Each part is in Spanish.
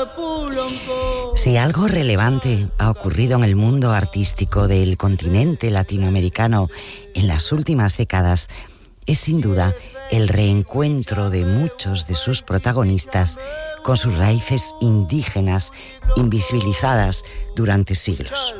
Si algo relevante ha ocurrido en el mundo artístico del continente latinoamericano en las últimas décadas, es sin duda el reencuentro de muchos de sus protagonistas con sus raíces indígenas invisibilizadas durante siglos.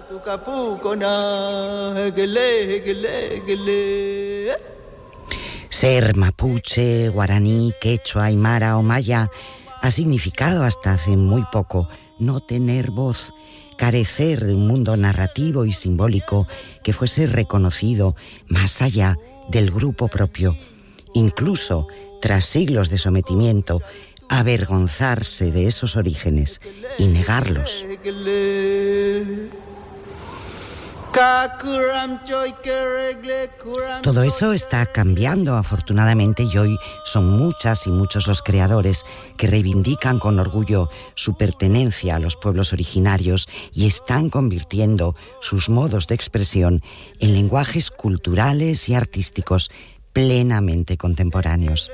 Ser mapuche, guaraní, quechua, aymara o maya ha significado hasta hace muy poco no tener voz, carecer de un mundo narrativo y simbólico que fuese reconocido más allá del grupo propio, incluso tras siglos de sometimiento, avergonzarse de esos orígenes y negarlos. Todo eso está cambiando afortunadamente y hoy son muchas y muchos los creadores que reivindican con orgullo su pertenencia a los pueblos originarios y están convirtiendo sus modos de expresión en lenguajes culturales y artísticos plenamente contemporáneos.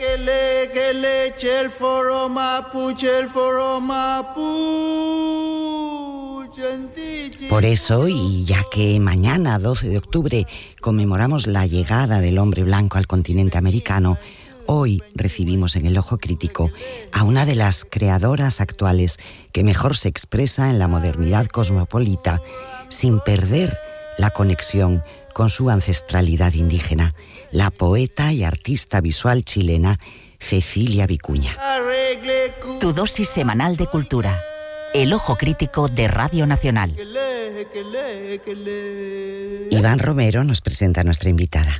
Por eso, y ya que mañana, 12 de octubre, conmemoramos la llegada del hombre blanco al continente americano, hoy recibimos en el Ojo Crítico a una de las creadoras actuales que mejor se expresa en la modernidad cosmopolita, sin perder la conexión con su ancestralidad indígena, la poeta y artista visual chilena Cecilia Vicuña. Tu dosis semanal de cultura. El Ojo Crítico de Radio Nacional. Iván Romero nos presenta a nuestra invitada.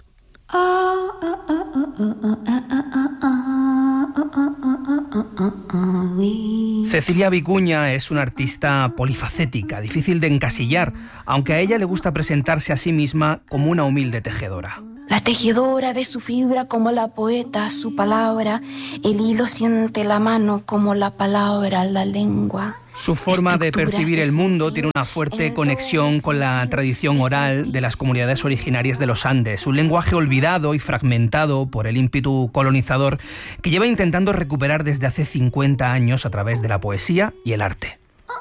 Cecilia Vicuña es una artista polifacética, difícil de encasillar, aunque a ella le gusta presentarse a sí misma como una humilde tejedora. La tejedora ve su fibra como la poeta, su palabra. El hilo siente la mano como la palabra, la lengua. Su forma de percibir el mundo tiene una fuerte conexión con la tradición oral de las comunidades originarias de los Andes, un lenguaje olvidado y fragmentado por el ímpetu colonizador que lleva intentando recuperar desde hace 50 años a través de la poesía y el arte.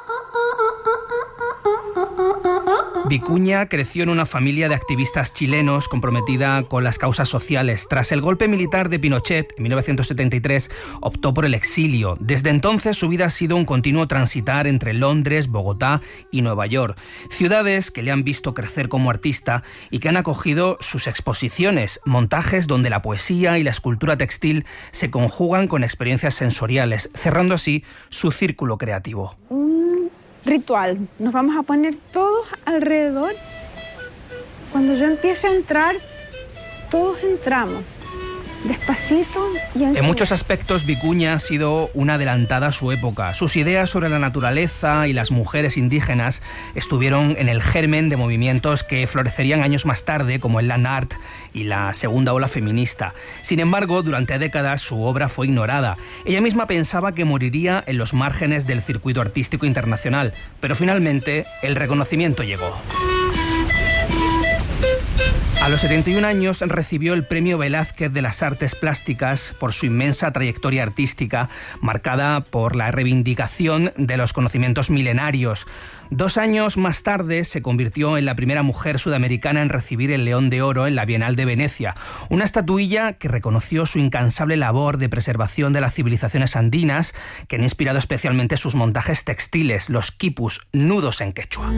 Vicuña creció en una familia de activistas chilenos comprometida con las causas sociales. Tras el golpe militar de Pinochet en 1973, optó por el exilio. Desde entonces su vida ha sido un continuo transitar entre Londres, Bogotá y Nueva York, ciudades que le han visto crecer como artista y que han acogido sus exposiciones, montajes donde la poesía y la escultura textil se conjugan con experiencias sensoriales, cerrando así su círculo creativo. Ritual, nos vamos a poner todos alrededor. Cuando yo empiece a entrar, todos entramos, despacito y en muchos aspectos Vicuña ha sido una adelantada a su época. Sus ideas sobre la naturaleza y las mujeres indígenas estuvieron en el germen de movimientos que florecerían años más tarde, como el land art y la segunda ola feminista. Sin embargo, durante décadas su obra fue ignorada. Ella misma pensaba que moriría en los márgenes del circuito artístico internacional, pero finalmente el reconocimiento llegó. A los 71 años recibió el Premio Velázquez de las Artes Plásticas por su inmensa trayectoria artística, marcada por la reivindicación de los conocimientos milenarios. 2 años más tarde se convirtió en la primera mujer sudamericana en recibir el León de Oro en la Bienal de Venecia, una estatuilla que reconoció su incansable labor de preservación de las civilizaciones andinas, que han inspirado especialmente sus montajes textiles, los quipus, nudos en quechua.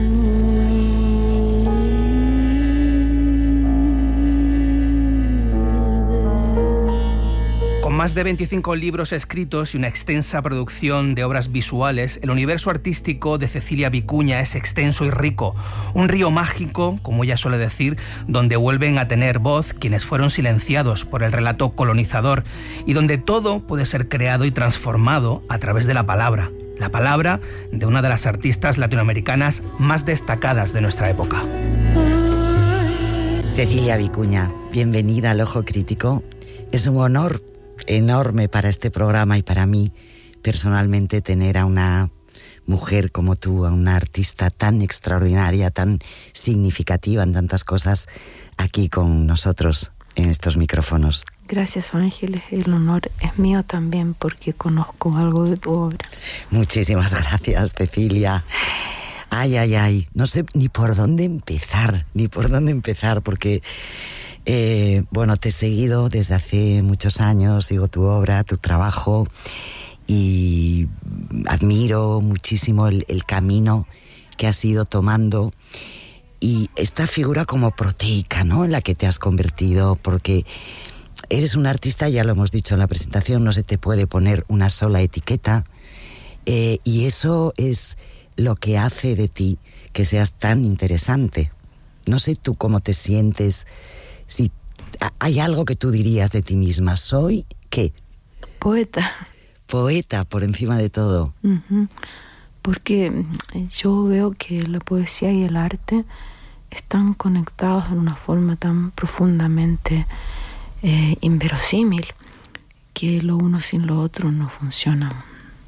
Con más de 25 libros escritos y una extensa producción de obras visuales, el universo artístico de Cecilia Vicuña es extenso y rico. Un río mágico, como ella suele decir, donde vuelven a tener voz quienes fueron silenciados por el relato colonizador y donde todo puede ser creado y transformado a través de la palabra de una de las artistas latinoamericanas más destacadas de nuestra época. Cecilia Vicuña, bienvenida al Ojo Crítico. Es un honor enorme para este programa y para mí personalmente tener a una mujer como tú, a una artista tan extraordinaria, tan significativa en tantas cosas aquí con nosotros en estos micrófonos. Gracias, Ángeles. El honor es mío también porque conozco algo de tu obra. Muchísimas gracias, Cecilia. Ay. No sé ni por dónde empezar, porque, bueno, te he seguido desde hace muchos años, sigo tu obra, tu trabajo, y admiro muchísimo el camino que has ido tomando y esta figura como proteica, ¿no?, en la que te has convertido, porque eres un artista, ya lo hemos dicho en la presentación, no se te puede poner una sola etiqueta, y eso es lo que hace de ti que seas tan interesante. No sé tú cómo te sientes, si hay algo que tú dirías de ti misma. ¿Soy qué? Poeta. Poeta, por encima de todo. Uh-huh. Porque yo veo que la poesía y el arte están conectados en una forma tan profundamente inverosímil que lo uno sin lo otro no funciona.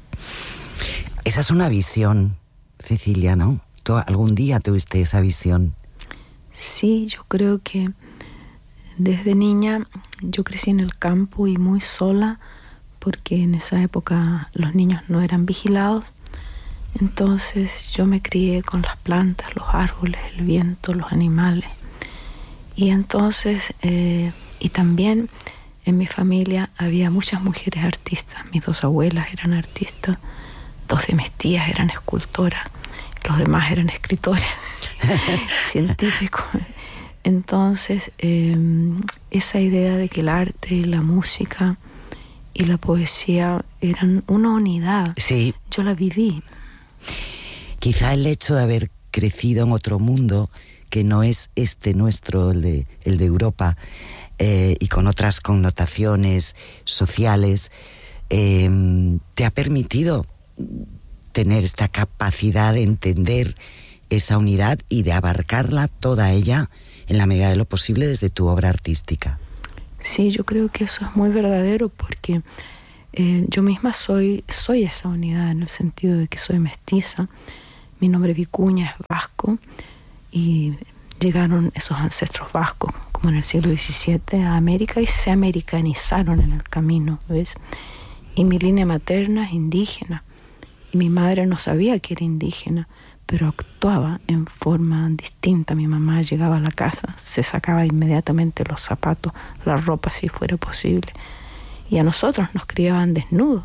Esa es una visión, Cecilia, ¿no? ¿Tú algún día tuviste esa visión? Sí, yo creo que desde niña yo crecí en el campo y muy sola, porque en esa época los niños no eran vigilados. Entonces yo me crié con las plantas, los árboles, el viento, los animales. Y entonces, y también en mi familia había muchas mujeres artistas. Mis 2 abuelas eran artistas, 2 de mis tías eran escultoras, los demás eran escritores, científicos. Entonces, esa idea de que el arte y la música y la poesía eran una unidad, sí, yo la viví. Quizá el hecho de haber crecido en otro mundo que no es este nuestro, el de Europa, y con otras connotaciones sociales, te ha permitido tener esta capacidad de entender esa unidad y de abarcarla toda ella en la medida de lo posible desde tu obra artística. Sí, yo creo que eso es muy verdadero porque yo misma soy esa unidad, en el sentido de que soy mestiza. Mi nombre Vicuña es vasco y llegaron esos ancestros vascos como en el siglo XVII a América y se americanizaron en el camino, ¿ves? Y mi línea materna es indígena y mi madre no sabía que era indígena, pero actuaba en forma distinta. Mi mamá llegaba a la casa, se sacaba inmediatamente los zapatos, la ropa si fuera posible, y a nosotros nos criaban desnudos.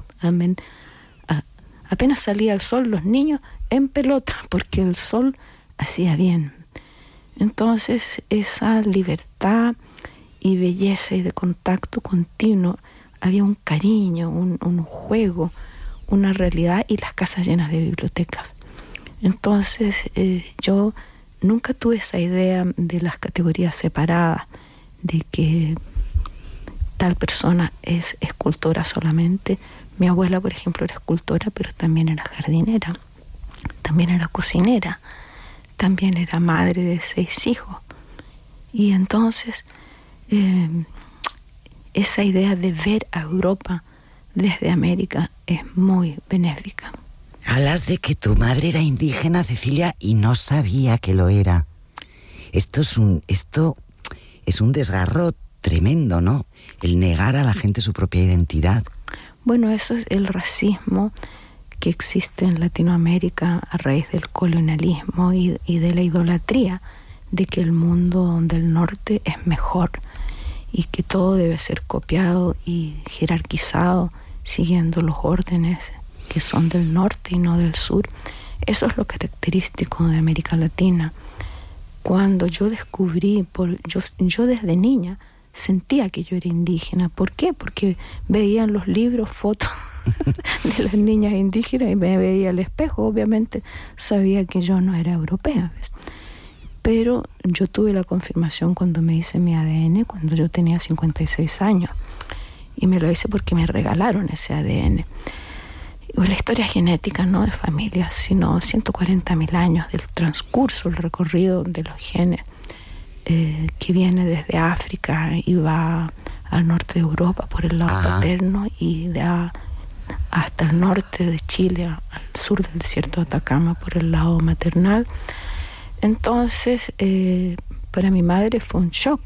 Apenas salía el sol, los niños en pelota, porque el sol hacía bien. Entonces esa libertad y belleza y de contacto continuo, había un cariño, un juego, una realidad, y las casas llenas de bibliotecas. Entonces yo nunca tuve esa idea de las categorías separadas, de que tal persona es escultora solamente. Mi abuela, por ejemplo, era escultora, pero también era jardinera, también era cocinera, también era madre de 6 hijos. Y entonces esa idea de ver a Europa desde América es muy benéfica. Hablas de que tu madre era indígena, Cecilia, y no sabía que lo era. Esto es un desgarro tremendo, ¿no? El negar a la gente su propia identidad. Bueno, eso es el racismo que existe en Latinoamérica a raíz del colonialismo y de la idolatría de que el mundo del norte es mejor y que todo debe ser copiado y jerarquizado siguiendo los órdenes que son del norte y no del sur. Eso es lo característico de América Latina. Cuando yo descubrí, yo desde niña sentía que yo era indígena. ¿Por qué? Porque veía en los libros fotos de las niñas indígenas y me veía al espejo. Obviamente sabía que yo no era europea, ¿ves? Pero yo tuve la confirmación cuando me hice mi ADN, cuando yo tenía 56 años. Y me lo hice porque me regalaron ese ADN. La historia genética no de familias, sino 140.000 años del transcurso, el recorrido de los genes, que viene desde África y va al norte de Europa por el lado paterno y hasta el norte de Chile, al sur del desierto de Atacama por el lado maternal. Entonces, para mi madre fue un shock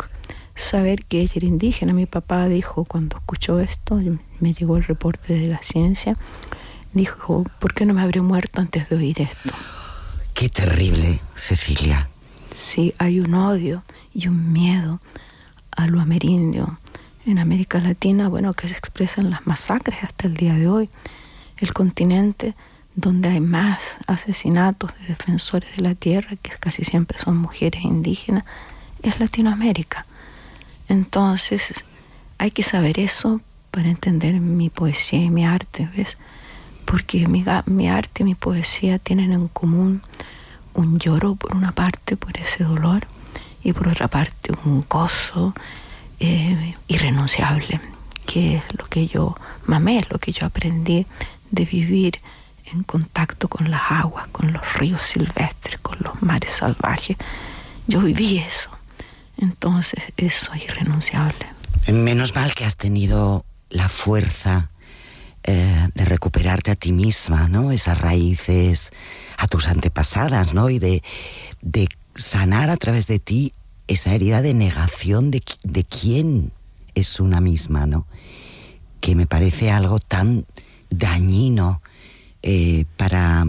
saber que ella era indígena. Mi papá dijo, cuando escuchó esto, me llegó el reporte de la ciencia, dijo, ¿por qué no me habré muerto antes de oír esto? Qué terrible, Cecilia. Sí, hay un odio y un miedo a lo amerindio en América Latina, bueno, que se expresan las masacres hasta el día de hoy. El continente donde hay más asesinatos de defensores de la tierra, que casi siempre son mujeres indígenas, es Latinoamérica. Entonces, hay que saber eso para entender mi poesía y mi arte, ¿ves? Porque mi arte y mi poesía tienen en común un lloro por una parte por ese dolor y por otra parte un gozo irrenunciable, que es lo que yo mamé, es lo que yo aprendí de vivir en contacto con las aguas, con los ríos silvestres, con los mares salvajes. Yo viví eso, entonces eso es irrenunciable. Menos mal que has tenido la fuerza de recuperarte a ti misma, ¿no? Esas raíces, a tus antepasadas, ¿no? Y de sanar a través de ti esa herida de negación de quién es una misma, ¿no? Que me parece algo tan dañino para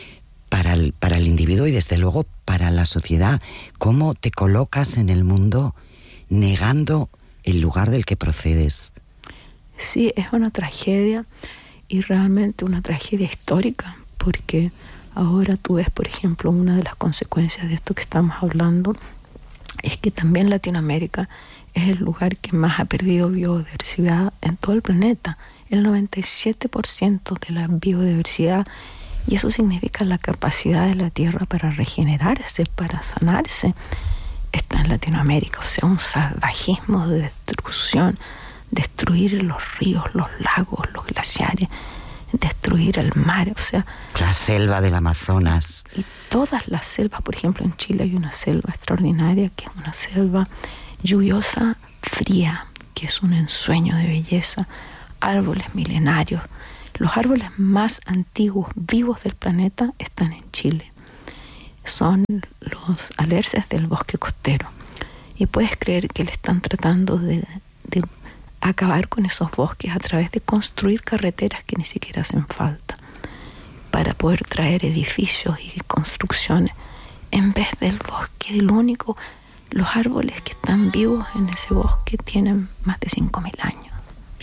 el individuo y desde luego para la sociedad. ¿Cómo te colocas en el mundo negando el lugar del que procedes? Sí, es una tragedia y realmente una tragedia histórica, porque ahora tú ves, por ejemplo, una de las consecuencias de esto que estamos hablando es que también Latinoamérica es el lugar que más ha perdido biodiversidad en todo el planeta. El 97% de la biodiversidad, y eso significa la capacidad de la Tierra para regenerarse, para sanarse, está en Latinoamérica. O sea, un salvajismo de destrucción, destruir los ríos, los lagos, los glaciares, destruir el mar, o sea... La selva del Amazonas. Y todas las selvas, por ejemplo, en Chile hay una selva extraordinaria, que es una selva lluviosa, fría, que es un ensueño de belleza, árboles milenarios. Los árboles más antiguos, vivos del planeta, están en Chile. Son los alerces del bosque costero. Y puedes creer que le están tratando de acabar con esos bosques a través de construir carreteras que ni siquiera hacen falta, para poder traer edificios y construcciones en vez del bosque. Los árboles que están vivos en ese bosque tienen más de 5.000 años.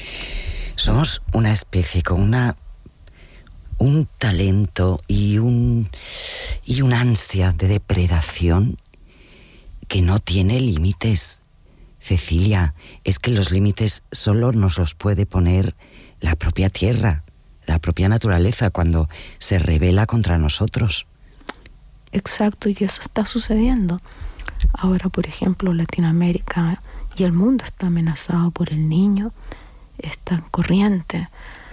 Somos una especie con un talento y una ansia de depredación que no tiene límites. Cecilia, es que los límites solo nos los puede poner la propia tierra, la propia naturaleza, cuando se rebela contra nosotros. Exacto, y eso está sucediendo. Ahora, por ejemplo, Latinoamérica y el mundo está amenazado por el Niño, esta corriente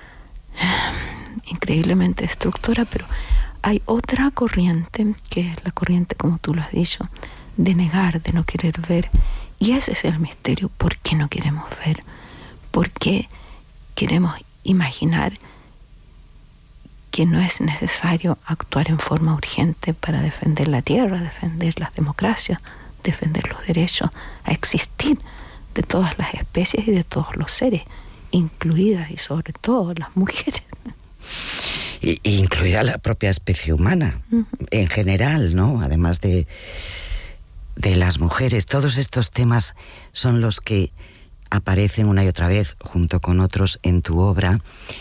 increíblemente destructora, pero hay otra corriente, que es la corriente, como tú lo has dicho, de negar, de no querer ver. Y ese es el misterio. ¿Por qué no queremos ver? ¿Por qué queremos imaginar que no es necesario actuar en forma urgente para defender la tierra, defender las democracias, defender los derechos a existir de todas las especies y de todos los seres, incluidas y sobre todo las mujeres? Incluida la propia especie humana, en general, ¿no? Además de las mujeres. Todos estos temas son los que aparecen una y otra vez junto con otros en tu obra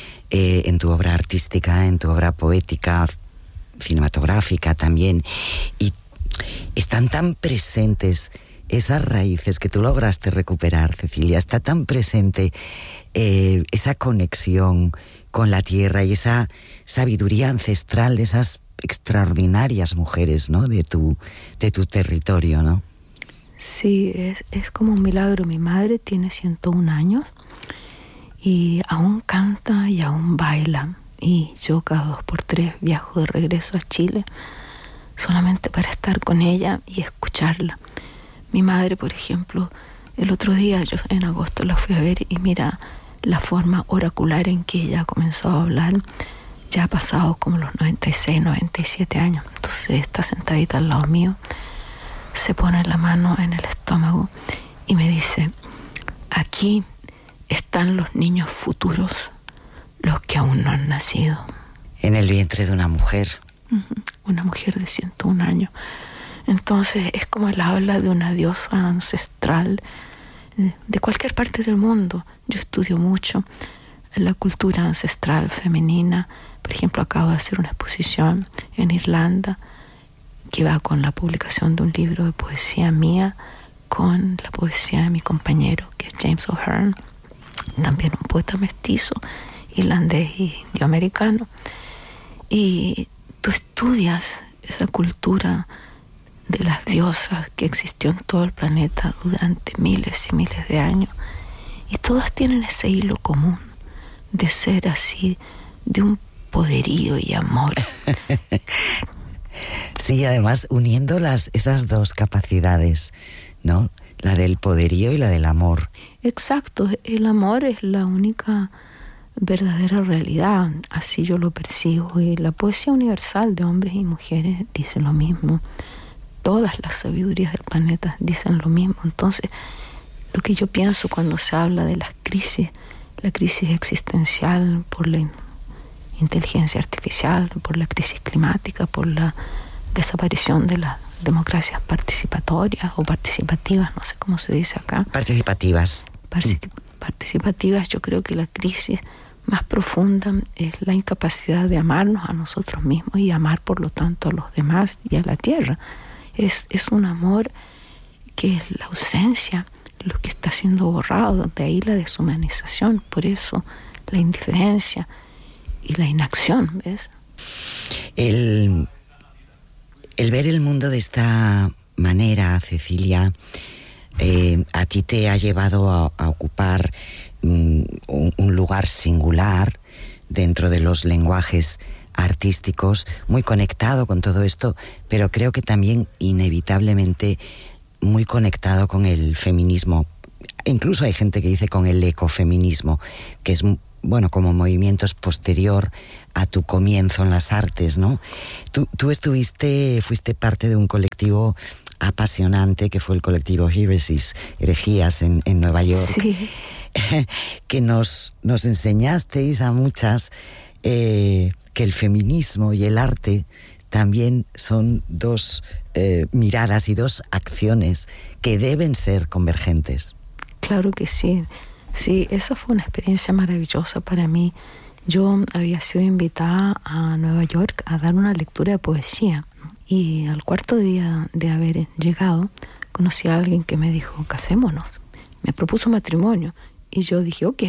artística, en tu obra poética, cinematográfica también, y están tan presentes esas raíces que tú lograste recuperar, Cecilia. Está tan presente esa conexión con la tierra y esa sabiduría ancestral de esas extraordinarias mujeres, ¿no? de tu territorio, ¿no? Sí, es como un milagro. Mi madre tiene 101 años y aún canta y aún baila, y yo cada 2x3 viajo de regreso a Chile solamente para estar con ella y escucharla. Mi madre, por ejemplo, el otro día, yo en agosto la fui a ver, y mira la forma oracular en que ella comenzó a hablar. Ya ha pasado como los 96, 97 años. Entonces está sentadita al lado mío, se pone la mano en el estómago y me dice, aquí están los niños futuros, los que aún no han nacido. En el vientre de una mujer. Una mujer de 101 años. Entonces es como él habla de una diosa ancestral de cualquier parte del mundo. Yo estudio mucho la cultura ancestral femenina. Por ejemplo, acabo de hacer una exposición en Irlanda que va con la publicación de un libro de poesía mía con la poesía de mi compañero, que es James O'Hearn, también un poeta mestizo, irlandés y indioamericano. Y tú estudias esa cultura de las diosas que existió en todo el planeta durante miles y miles de años, y todas tienen ese hilo común de ser así, de un poderío y amor. Sí, además uniendo esas dos capacidades, ¿no? La del poderío y la del amor. Exacto, el amor es la única verdadera realidad, así yo lo percibo, y la poesía universal de hombres y mujeres dice lo mismo. Todas las sabidurías del planeta dicen lo mismo. Entonces, lo que yo pienso cuando se habla de las crisis, la crisis existencial por la inteligencia artificial, por la crisis climática, por la desaparición de las democracias participatorias o participativas, no sé cómo se dice acá. Participativas. Participativas, yo creo que la crisis más profunda es la incapacidad de amarnos a nosotros mismos y amar, por lo tanto, a los demás y a la tierra. Es un amor que es la ausencia, lo que está siendo borrado, de ahí la deshumanización, por eso la indiferencia y la inacción, ¿ves? El ver el mundo de esta manera, Cecilia, a ti te ha llevado a ocupar un lugar singular dentro de los lenguajes artísticos, muy conectado con todo esto, pero creo que también inevitablemente muy conectado con el feminismo. Incluso hay gente que dice con el ecofeminismo, que es, bueno, como movimiento es posterior a tu comienzo en las artes, ¿no? Tú fuiste parte de un colectivo apasionante que fue el colectivo Herejías en Nueva York. Sí. Que nos enseñasteis a muchas que el feminismo y el arte también son dos miradas y dos acciones que deben ser convergentes. Claro que sí. Sí, esa fue una experiencia maravillosa para mí. Yo había sido invitada a Nueva York a dar una lectura de poesía, y al cuarto día de haber llegado conocí a alguien que me dijo, casémonos. Me propuso matrimonio y yo dije, ok.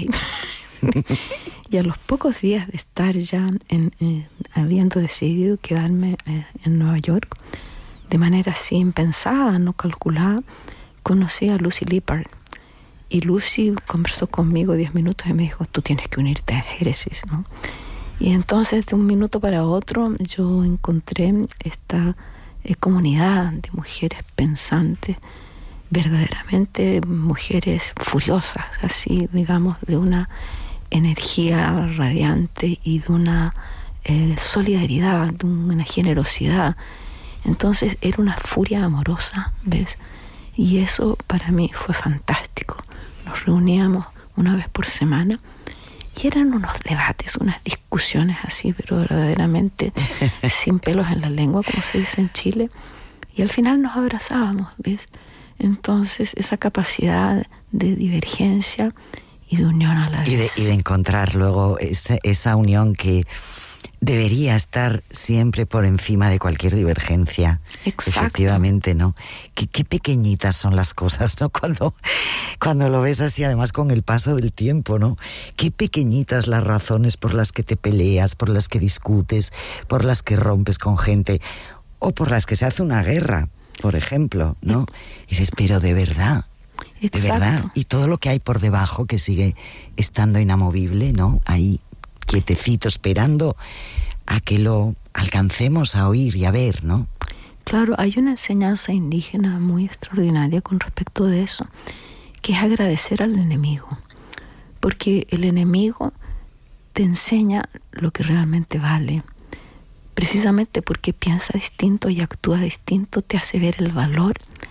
Y a los pocos días de estar ya habiendo decidido quedarme en Nueva York, de manera así impensada, no calculada, conocí a Lucy Lippard. Y Lucy conversó conmigo 10 minutos y me dijo, tú tienes que unirte a Génesis, ¿no? Y entonces de un minuto para otro yo encontré esta comunidad de mujeres pensantes, verdaderamente mujeres furiosas, así digamos, de una energía radiante y de una solidaridad, de una generosidad. Entonces era una furia amorosa, ¿ves? Y eso para mí fue fantástico. Nos reuníamos una vez por semana y eran unos debates, unas discusiones así, pero verdaderamente sin pelos en la lengua, como se dice en Chile. Y al final nos abrazábamos, ¿ves? Entonces esa capacidad de divergencia y de unión a la vez. Y de encontrar luego esa unión que debería estar siempre por encima de cualquier divergencia. Exacto. Efectivamente, ¿no? Qué pequeñitas son las cosas, ¿no? Cuando lo ves así, además con el paso del tiempo, ¿no? Qué pequeñitas las razones por las que te peleas, por las que discutes, por las que rompes con gente, o por las que se hace una guerra, por ejemplo, ¿no? Y dices, pero de verdad. Exacto. De verdad. Y todo lo que hay por debajo que sigue estando inamovible, ¿no? Ahí, quietecito, esperando a que lo alcancemos a oír y a ver, ¿no? Claro, hay una enseñanza indígena muy extraordinaria con respecto de eso, que es agradecer al enemigo, porque el enemigo te enseña lo que realmente vale. Precisamente porque piensa distinto y actúa distinto, te hace ver el valor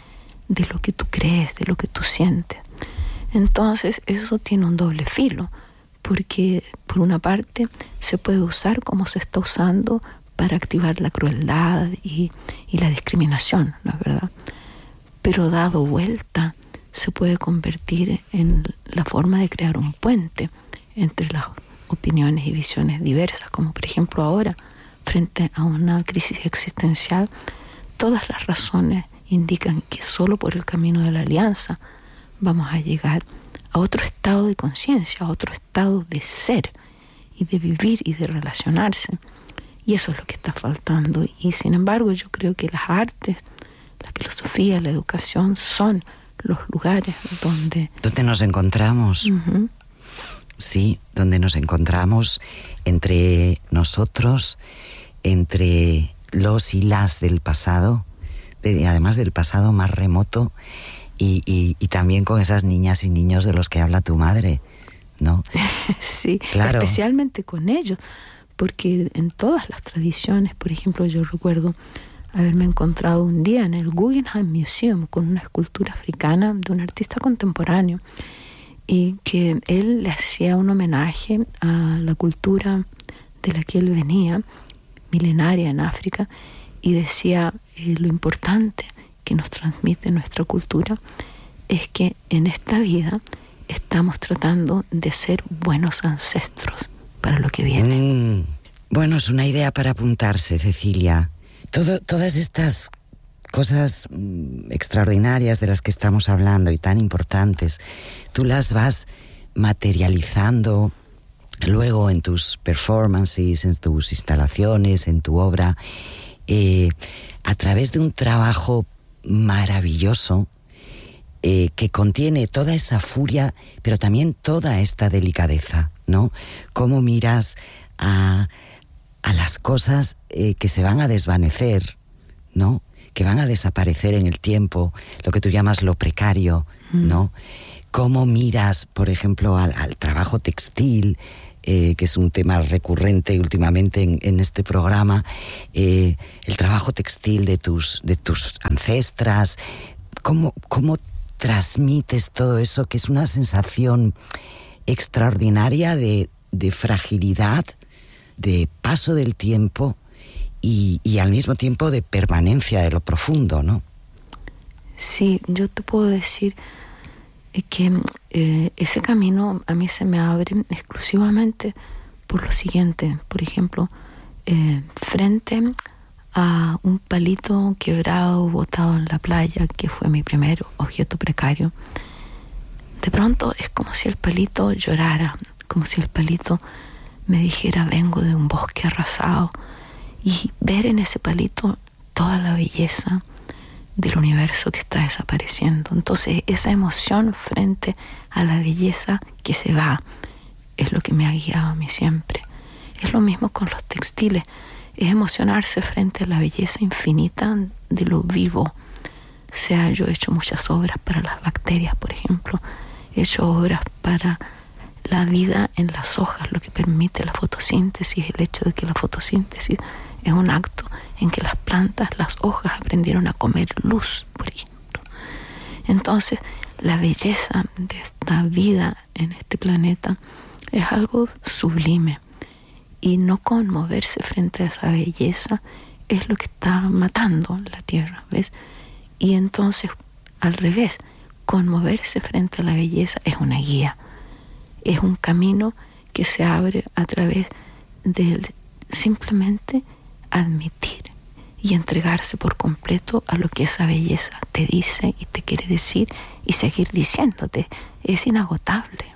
de lo que tú crees, de lo que tú sientes. Entonces eso tiene un doble filo, porque por una parte se puede usar como se está usando para activar la crueldad y la discriminación, ¿no es verdad? Pero dado vuelta se puede convertir en la forma de crear un puente entre las opiniones y visiones diversas, como por ejemplo ahora, frente a una crisis existencial, todas las razones indican que solo por el camino de la alianza vamos a llegar a otro estado de conciencia, a otro estado de ser y de vivir y de relacionarse. Y eso es lo que está faltando. Y sin embargo, yo creo que las artes, la filosofía, la educación son los lugares donde nos encontramos. Uh-huh. Sí, donde nos encontramos entre nosotros, entre los y las del pasado, además del pasado más remoto, y también con esas niñas y niños de los que habla tu madre, ¿no? Sí, claro. Especialmente con ellos, porque en todas las tradiciones, por ejemplo, yo recuerdo haberme encontrado un día en el Guggenheim Museum con una escultura africana de un artista contemporáneo, y que él le hacía un homenaje a la cultura de la que él venía, milenaria en África, y decía lo importante que nos transmite nuestra cultura es que en esta vida estamos tratando de ser buenos ancestros para lo que viene. Bueno, es una idea para apuntarse, Cecilia. Todas estas cosas extraordinarias de las que estamos hablando y tan importantes, tú las vas materializando luego en tus performances, en tus instalaciones, en tu obra, a través de un trabajo maravilloso que contiene toda esa furia, pero también toda esta delicadeza, ¿no? Cómo miras a las cosas que se van a desvanecer, ¿no? Que van a desaparecer en el tiempo, lo que tú llamas lo precario, ¿no? Cómo miras, por ejemplo, al trabajo textil, que es un tema recurrente últimamente en este programa, el trabajo textil de tus ancestras, cómo transmites todo eso, que es una sensación extraordinaria de fragilidad, de paso del tiempo y al mismo tiempo de permanencia de lo profundo, ¿no? Sí, yo te puedo decir que ese camino a mí se me abre exclusivamente por lo siguiente. Por ejemplo, frente a un palito quebrado botado en la playa, que fue mi primer objeto precario, de pronto es como si el palito llorara, como si el palito me dijera: vengo de un bosque arrasado, y ver en ese palito toda la belleza del universo que está desapareciendo. Entonces esa emoción frente a la belleza que se va es lo que me ha guiado a mí siempre. Es lo mismo con los textiles, es emocionarse frente a la belleza infinita de lo vivo. O sea, yo he hecho muchas obras para las bacterias, por ejemplo, he hecho obras para la vida en las hojas, lo que permite la fotosíntesis, el hecho de que la fotosíntesis es un acto en que las plantas, las hojas, aprendieron a comer luz, por ejemplo. Entonces, la belleza de esta vida en este planeta es algo sublime, y no conmoverse frente a esa belleza es lo que está matando la tierra, ¿ves? Y entonces, al revés, conmoverse frente a la belleza es una guía, es un camino que se abre a través de simplemente admitir y entregarse por completo a lo que esa belleza te dice y te quiere decir, y seguir diciéndote. Es inagotable.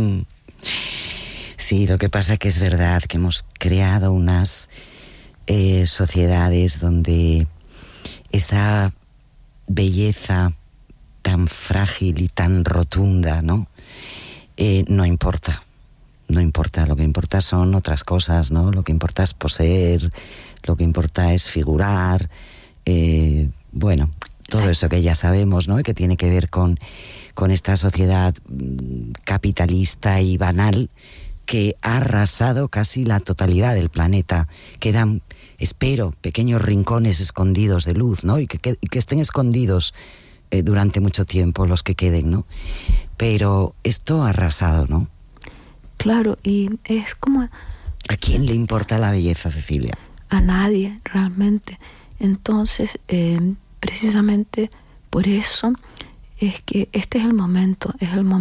Sí, lo que pasa que es verdad que hemos creado unas sociedades donde esa belleza tan frágil y tan rotunda, ¿no? No importa. No importa, lo que importa son otras cosas, ¿no? Lo que importa es poseer, lo que importa es figurar, bueno, todo eso que ya sabemos, ¿no? Y que tiene que ver con esta sociedad capitalista y banal que ha arrasado casi la totalidad del planeta. Quedan, espero, pequeños rincones escondidos de luz, ¿no? Y que estén escondidos durante mucho tiempo, los que queden, ¿no? Pero esto ha arrasado, ¿no? Claro, y es como... ¿A quién le importa la belleza, Cecilia? A nadie, realmente. Entonces, precisamente por eso es que este es el momento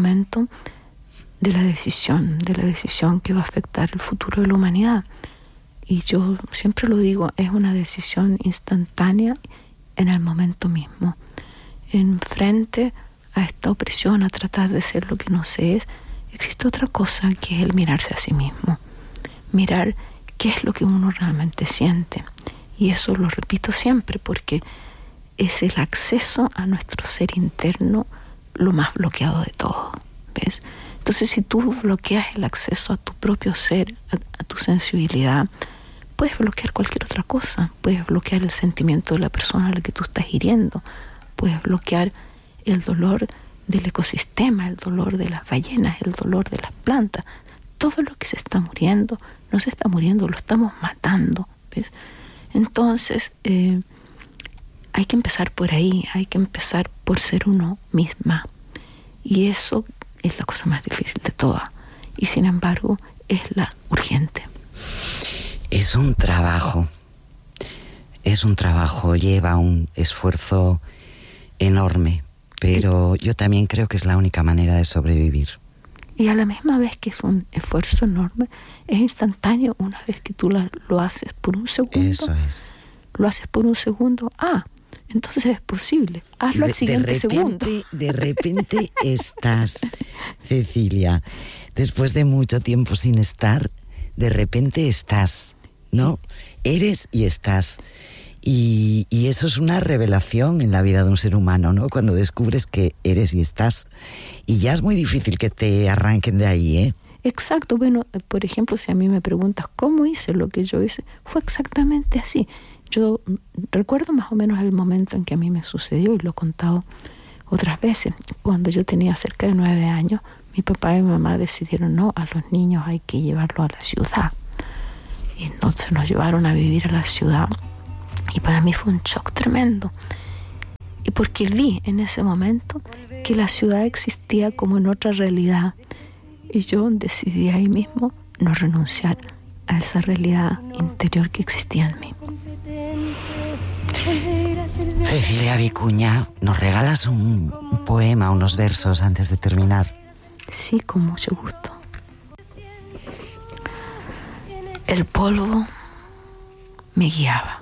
de la decisión que va a afectar el futuro de la humanidad. Y yo siempre lo digo, es una decisión instantánea en el momento mismo. En frente a esta opresión, a tratar de ser lo que no se es, existe otra cosa que es el mirarse a sí mismo. Mirar qué es lo que uno realmente siente. Y eso lo repito siempre porque es el acceso a nuestro ser interno lo más bloqueado de todo, ¿ves? Entonces, si tú bloqueas el acceso a tu propio ser, a tu sensibilidad, puedes bloquear cualquier otra cosa. Puedes bloquear el sentimiento de la persona a la que tú estás hiriendo. Puedes bloquear el dolor del ecosistema, el dolor de las ballenas, el dolor de las plantas. Todo lo que se está muriendo, no se está muriendo, lo estamos matando, ¿ves? Entonces, hay que empezar por ahí, hay que empezar por ser uno misma. Y eso es la cosa más difícil de todas. Y sin embargo, es la urgente. Es un trabajo, lleva un esfuerzo enorme, pero yo también creo que es la única manera de sobrevivir. Y a la misma vez que es un esfuerzo enorme, es instantáneo una vez que tú lo haces por un segundo. Eso es. Lo haces por un segundo, entonces es posible. Hazlo al siguiente segundo. De repente estás, Cecilia, después de mucho tiempo sin estar, de repente estás, ¿no? Eres y estás. Y eso es una revelación en la vida de un ser humano, ¿no? Cuando descubres que eres y estás. Y ya es muy difícil que te arranquen de ahí, ¿eh? Exacto. Bueno, por ejemplo, si a mí me preguntas cómo hice lo que yo hice, fue exactamente así. Yo recuerdo más o menos el momento en que a mí me sucedió, y lo he contado otras veces. Cuando yo tenía cerca de 9 años, mi papá y mi mamá decidieron, no, a los niños hay que llevarlos a la ciudad. Y entonces nos llevaron a vivir a la ciudad. Y para mí fue un shock tremendo. Y porque vi en ese momento que la ciudad existía como en otra realidad. Y yo decidí ahí mismo no renunciar a esa realidad interior que existía en mí. Cecilia Vicuña, ¿nos regalas un poema, unos versos antes de terminar? Sí, con mucho gusto. El polvo me guiaba.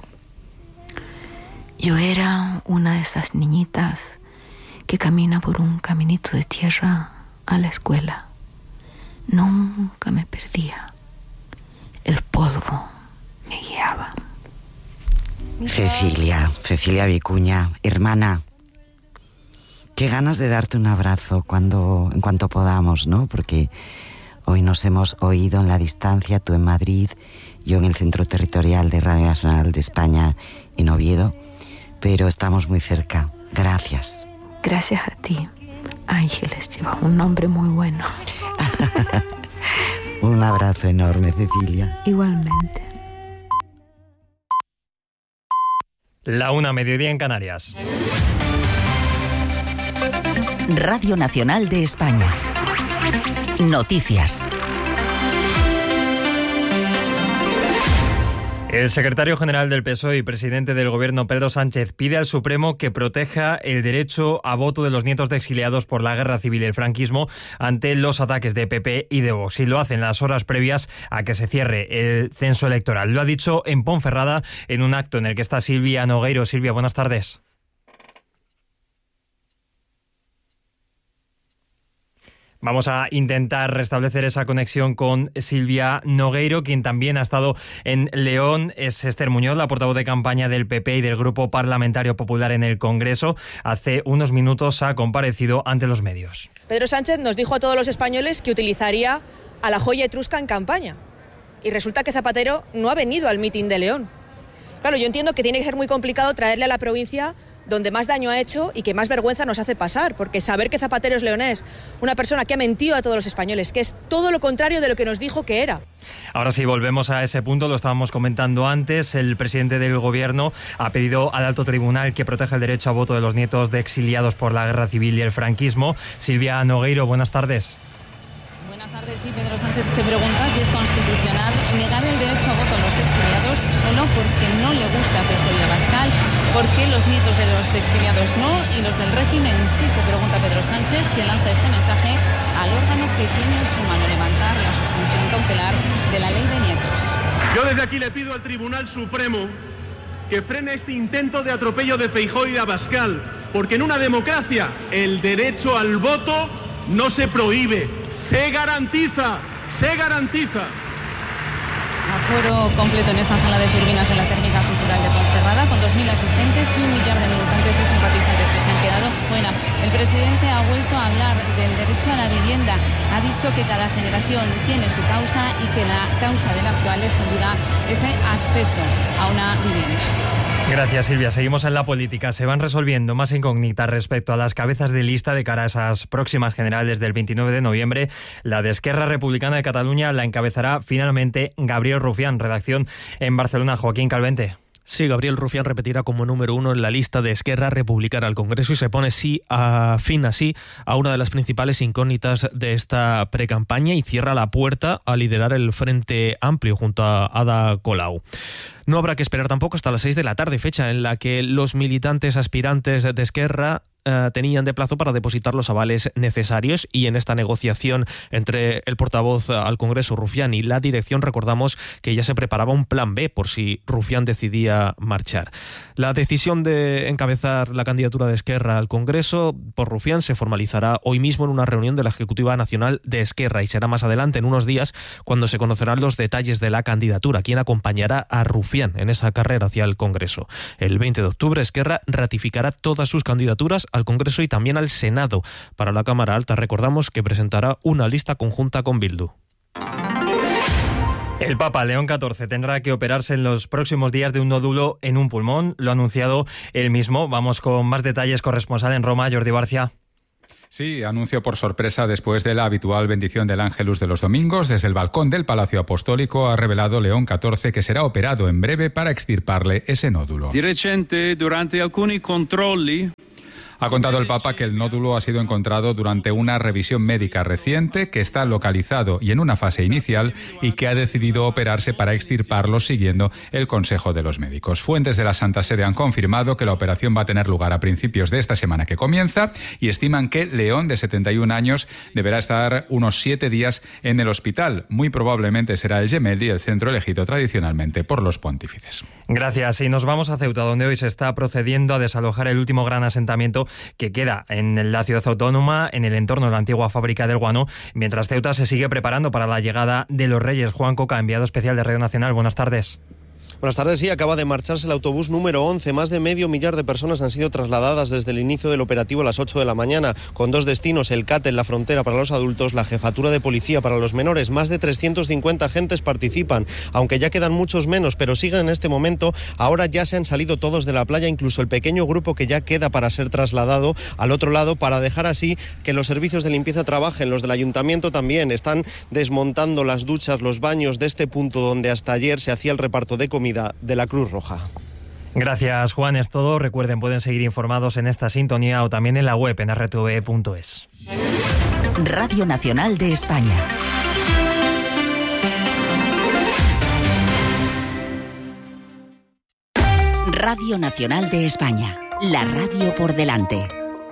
Yo era una de esas niñitas que camina por un caminito de tierra a la escuela. Nunca me perdía. El polvo me guiaba. Cecilia Vicuña, hermana, qué ganas de darte un abrazo en cuanto podamos, ¿no? Porque hoy nos hemos oído en la distancia, tú en Madrid, yo en el Centro Territorial de Radio Nacional de España en Oviedo, pero estamos muy cerca. Gracias. Gracias a ti. Ángeles, lleva un nombre muy bueno. Un abrazo enorme, Cecilia. Igualmente. La 1, mediodía en Canarias. Radio Nacional de España. Noticias. El secretario general del PSOE y presidente del Gobierno, Pedro Sánchez, pide al Supremo que proteja el derecho a voto de los nietos de exiliados por la guerra civil y el franquismo ante los ataques de PP y de Vox. Y lo hace en las horas previas a que se cierre el censo electoral. Lo ha dicho en Ponferrada en un acto en el que está Silvia Nogueiro. Silvia, buenas tardes. Vamos a intentar restablecer esa conexión con Silvia Nogueiro, quien también ha estado en León. Es Esther Muñoz, la portavoz de campaña del PP y del Grupo Parlamentario Popular en el Congreso. Hace unos minutos ha comparecido ante los medios. Pedro Sánchez nos dijo a todos los españoles que utilizaría a la joya etrusca en campaña. Y resulta que Zapatero no ha venido al mitin de León. Claro, yo entiendo que tiene que ser muy complicado traerle a la provincia donde más daño ha hecho y que más vergüenza nos hace pasar, porque saber que Zapatero es leonés, una persona que ha mentido a todos los españoles, que es todo lo contrario de lo que nos dijo que era. Ahora sí, volvemos a ese punto, lo estábamos comentando antes. El presidente del Gobierno ha pedido al alto tribunal que proteja el derecho a voto de los nietos de exiliados por la guerra civil y el franquismo. Silvia Nogueiro, buenas tardes. Buenas tardes. Sí, Pedro Sánchez se pregunta si es constitucional negar el derecho a voto a los exiliados solo porque no le gusta Feijóo y Abascal, porque los nietos de los exiliados no y los del régimen sí, se pregunta Pedro Sánchez, que lanza este mensaje al órgano que tiene en su mano levantar la suspensión cautelar de la ley de nietos. Yo desde aquí le pido al Tribunal Supremo que frene este intento de atropello de Feijóo y de Abascal, porque en una democracia el derecho al voto no se prohíbe, se garantiza, se garantiza. Aforo completo en esta sala de turbinas de la Térmica Cultural de Ponferrada, con 2.000 asistentes y 1 millar de militantes y simpatizantes que se han quedado fuera. El presidente ha vuelto a hablar del derecho a la vivienda. Ha dicho que cada generación tiene su causa y que la causa del actual es sin duda ese acceso a una vivienda. Gracias, Silvia. Seguimos en la política. Se van resolviendo más incógnitas respecto a las cabezas de lista de cara a esas próximas generales del 29 de noviembre. La de Esquerra Republicana de Cataluña la encabezará finalmente Gabriel Rufián. Redacción en Barcelona, Joaquín Calvente. Sí, Gabriel Rufián repetirá como número 1 en la lista de Esquerra Republicana al Congreso y se pone fin así a una de las principales incógnitas de esta precampaña y cierra la puerta a liderar el Frente Amplio junto a Ada Colau. No habrá que esperar tampoco hasta las 6 de la tarde, fecha en la que los militantes aspirantes de Esquerra tenían de plazo para depositar los avales necesarios, y en esta negociación entre el portavoz al Congreso, Rufián, y la dirección, recordamos que ya se preparaba un plan B por si Rufián decidía marchar. La decisión de encabezar la candidatura de Esquerra al Congreso por Rufián se formalizará hoy mismo en una reunión de la Ejecutiva Nacional de Esquerra y será más adelante, en unos días, cuando se conocerán los detalles de la candidatura, quién acompañará a Rufián en esa carrera hacia el Congreso. El 20 de octubre, Esquerra ratificará todas sus candidaturas al Congreso y también al Senado. Para la Cámara Alta, recordamos que presentará una lista conjunta con Bildu. El Papa León XIV tendrá que operarse en los próximos días de un nódulo en un pulmón. Lo ha anunciado él mismo. Vamos con más detalles. Corresponsal en Roma, Jordi Barcia. Sí, anuncio por sorpresa después de la habitual bendición del Ángelus de los domingos. Desde el balcón del Palacio Apostólico ha revelado León XIV que será operado en breve para extirparle ese nódulo. Di recente, durante alcuni controlli, Ha contado el Papa que el nódulo ha sido encontrado durante una revisión médica reciente, que está localizado y en una fase inicial, y que ha decidido operarse para extirparlo siguiendo el consejo de los médicos. Fuentes de la Santa Sede han confirmado que la operación va a tener lugar a principios de esta semana que comienza y estiman que León, de 71 años, deberá estar unos 7 días en el hospital. Muy probablemente será el Gemelli, el centro elegido tradicionalmente por los pontífices. Gracias. Y nos vamos a Ceuta, donde hoy se está procediendo a desalojar el último gran asentamiento que queda en la ciudad autónoma, en el entorno de la antigua fábrica del guano, mientras Ceuta se sigue preparando para la llegada de los Reyes. Juan Coca, enviado especial de Radio Nacional. Buenas tardes. Buenas tardes. Sí, acaba de marcharse el autobús número 11. Más de 500.000 de personas han sido trasladadas desde el inicio del operativo a las 8 de la mañana, con 2 destinos: el CAT en la frontera para los adultos, la jefatura de policía para los menores. Más de 350 agentes participan, aunque ya quedan muchos menos, pero siguen en este momento. Ahora ya se han salido todos de la playa, incluso el pequeño grupo que ya queda para ser trasladado al otro lado, para dejar así que los servicios de limpieza trabajen. Los del ayuntamiento también están desmontando las duchas, los baños de este punto donde hasta ayer se hacía el reparto de comida de la Cruz Roja. Gracias, Juan. Es todo. Recuerden, pueden seguir informados en esta sintonía o también en la web en rtve.es. Radio Nacional de España. Radio Nacional de España. La radio por delante.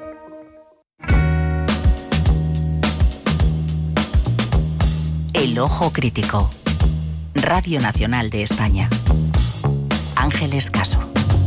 El ojo crítico. Radio Nacional de España. Ángeles Caso.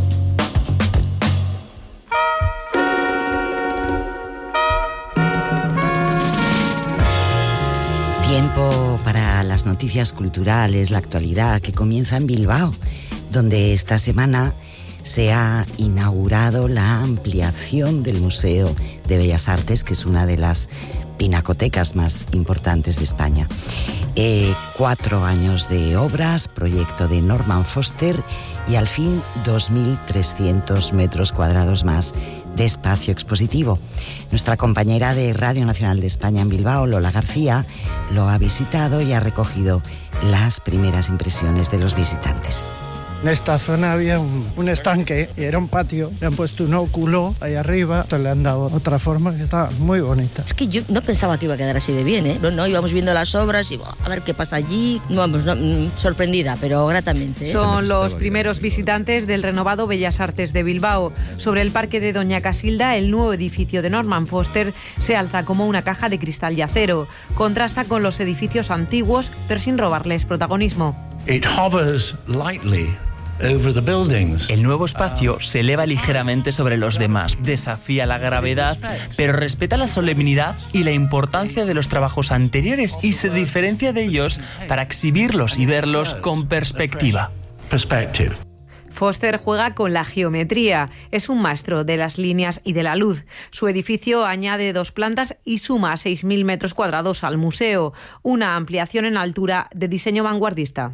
Tiempo para las noticias culturales, la actualidad que comienza en Bilbao, donde esta semana se ha inaugurado la ampliación del Museo de Bellas Artes, que es una de las pinacotecas más importantes de España. 4 años de obras, proyecto de Norman Foster y al fin 2.300 metros cuadrados más de espacio expositivo. Nuestra compañera de Radio Nacional de España en Bilbao, Lola García, lo ha visitado y ha recogido las primeras impresiones de los visitantes. En esta zona había un estanque y era un patio. Le han puesto un óculo ahí arriba, entonces le han dado otra forma que está muy bonita. Es que yo no pensaba que iba a quedar así de bien, ¿eh? No, íbamos viendo las obras y a ver qué pasa allí. Vamos, sorprendida, pero gratamente, ¿eh? Son los primeros visitantes del renovado Bellas Artes de Bilbao. Sobre el parque de Doña Casilda, el nuevo edificio de Norman Foster se alza como una caja de cristal y acero. Contrasta con los edificios antiguos, pero sin robarles protagonismo. It hovers lightly over the buildings. El nuevo espacio se eleva ligeramente sobre los demás, desafía la gravedad, pero respeta la solemnidad y la importancia de los trabajos anteriores y se diferencia de ellos para exhibirlos y verlos con perspectiva. Foster juega con la geometría, es un maestro de las líneas y de la luz. Su edificio añade 2 plantas y suma 6.000 metros cuadrados al museo, una ampliación en altura de diseño vanguardista.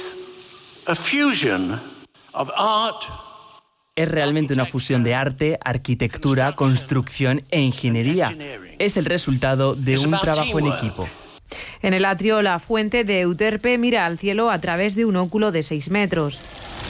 Es realmente una fusión de arte, arquitectura, construcción e ingeniería. Es el resultado de un trabajo en equipo. En el atrio, la fuente de Euterpe mira al cielo a través de un óculo de 6 metros.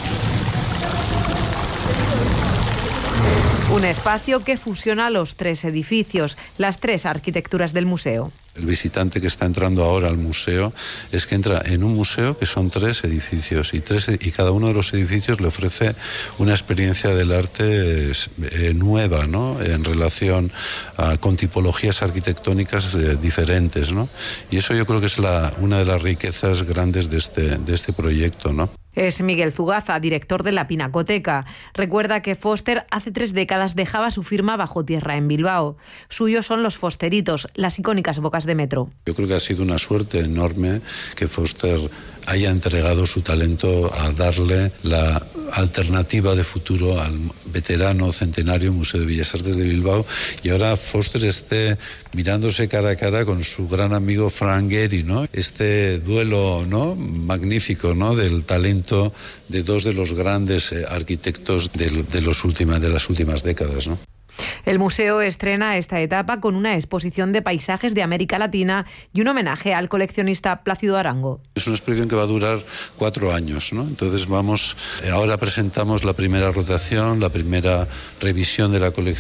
Un espacio que fusiona los 3 edificios, las 3 arquitecturas del museo. El visitante que está entrando ahora al museo es que entra en un museo que son 3 edificios y cada uno de los edificios le ofrece una experiencia del arte nueva, ¿no? En relación con tipologías arquitectónicas diferentes, ¿no? Y eso yo creo que es una de las riquezas grandes de este proyecto, ¿no? Es Miguel Zugaza, director de la Pinacoteca. Recuerda que Foster hace 3 décadas dejaba su firma bajo tierra en Bilbao. Suyos son los Fosteritos, las icónicas bocas de metro. Yo creo que ha sido una suerte enorme que Foster haya entregado su talento a darle la alternativa de futuro al veterano centenario Museo de Bellas Artes de Bilbao, y ahora Foster esté mirándose cara a cara con su gran amigo Frank Gehry, ¿no? Este duelo, ¿no?, magnífico, ¿no?, del talento de 2 de los grandes arquitectos de las últimas décadas, ¿no? El museo estrena esta etapa con una exposición de paisajes de América Latina y un homenaje al coleccionista Plácido Arango. Es una exposición que va a durar 4 años, ¿no? Entonces ahora presentamos la primera rotación, la primera revisión de la colección